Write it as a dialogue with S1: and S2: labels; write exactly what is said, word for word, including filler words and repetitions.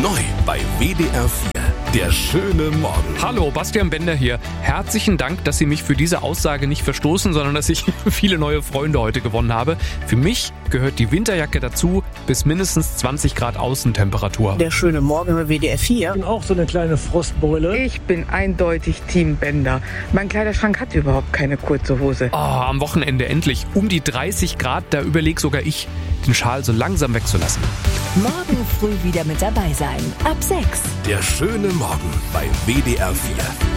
S1: Neu bei W D R vier. Der schöne Morgen.
S2: Hallo, Bastian Bender hier. Herzlichen Dank, dass Sie mich für diese Aussage nicht verstoßen, sondern dass ich viele neue Freunde heute gewonnen habe. Für mich gehört die Winterjacke dazu, bis mindestens zwanzig Grad Außentemperatur.
S3: Der schöne Morgen bei W D R vier.
S4: Ich bin auch so eine kleine Frostbeule.
S5: Ich bin eindeutig Team Bender. Mein Kleiderschrank hat überhaupt keine kurze Hose.
S2: Oh, am Wochenende endlich. Um die dreißig Grad, da überleg sogar ich, den Schal so langsam wegzulassen.
S6: Morgen früh wieder mit dabei sein. Ab sechs.
S1: Der schöne Morgen bei W D R vier.